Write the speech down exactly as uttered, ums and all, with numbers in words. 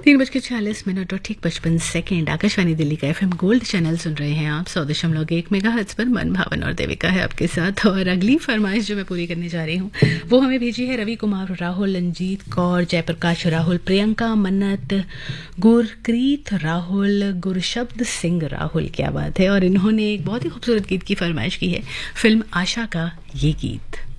तीन बज के छियालीस मिनट और ठीक पचपन सेकेंड आकाशवाणी दिल्ली का एफएम गोल्ड चैनल सुन रहे हैं आप। सौ दशमलव एक मेगाहर्ट्ज पर मन भावन और देविका है आपके साथ। और अगली फरमाइश जो मैं पूरी करने जा रही हूँ वो हमें भेजी है रवि कुमार राहुल, रंजीत कौर, जयप्रकाश राहुल, प्रियंका मन्नत, गुरक्रीत राहुल, गुरशब्द सिंह राहुल। क्या बात है। और इन्होंने एक बहुत ही खूबसूरत गीत की फरमाइश की है, फिल्म आशा का ये गीत।